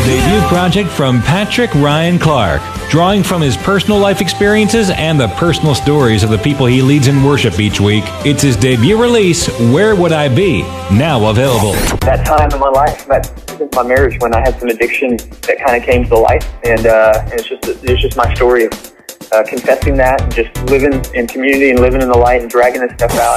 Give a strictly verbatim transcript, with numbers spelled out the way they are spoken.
debut project from Patrick Ryan Clark. Drawing from his personal life experiences and the personal stories of the people he leads in worship each week, it's his debut release, Where Would I Be? Now available. That time in my life, that my marriage, when I had some addiction that kind of came to life, and, uh, and it's just it's just my story of uh, confessing that and just living in community and living in the light and dragging this stuff out.